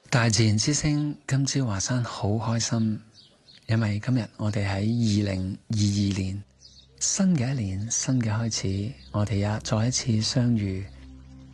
大自然之聲，今朝華山好開心，因為今日我哋喺2022年新嘅一年，新嘅開始，我哋也再一次相遇，